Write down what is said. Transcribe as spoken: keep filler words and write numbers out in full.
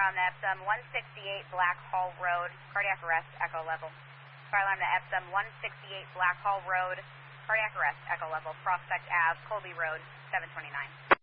alarm to Epsom one sixty-eight Black Hall Road, cardiac arrest, echo level. Fire alarm to Epsom one sixty-eight Black Hall Road, cardiac arrest, echo level. Prospect Ave, Colby Road, seven twenty-nine.